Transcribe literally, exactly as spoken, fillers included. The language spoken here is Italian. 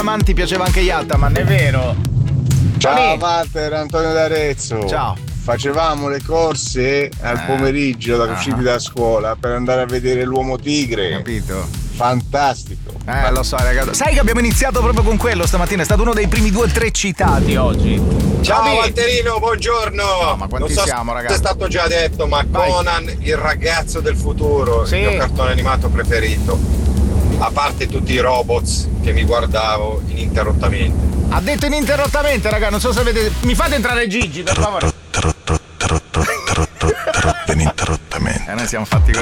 Man ti piaceva anche Yattaman, è vero. Ciao Tony. Walter, Antonio D'Arezzo. Ciao. Facevamo le corse al Eh. pomeriggio da Ah. usciti da scuola per andare a vedere l'uomo tigre. Capito? Fantastico. Eh, lo so, ragazzi. Sai che abbiamo iniziato proprio con quello stamattina, è stato uno dei primi due o tre citati oggi. Ciao Bobby. Walterino, buongiorno. No, ma quanti non so siamo, se ragazzi? è stato già detto, ma Vai. Conan, il ragazzo del futuro, Sì. il mio cartone animato preferito. A parte tutti i robots che mi guardavo ininterrottamente. Ha detto ininterrottamente, raga, non so se avete. Mi fate entrare Gigi, per favore. Ininterrottamente. Eh, noi siamo fatti così.